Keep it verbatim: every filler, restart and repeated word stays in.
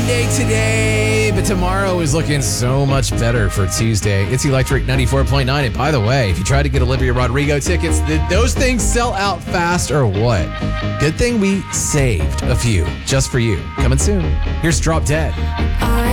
Monday today, but tomorrow is looking so much better for Tuesday. It's Electric ninety-four point nine. And by the way, if you try to get Olivia Rodrigo tickets, did those things sell out fast or what? Good thing we saved a few just for you. Coming soon. Here's Drop Dead.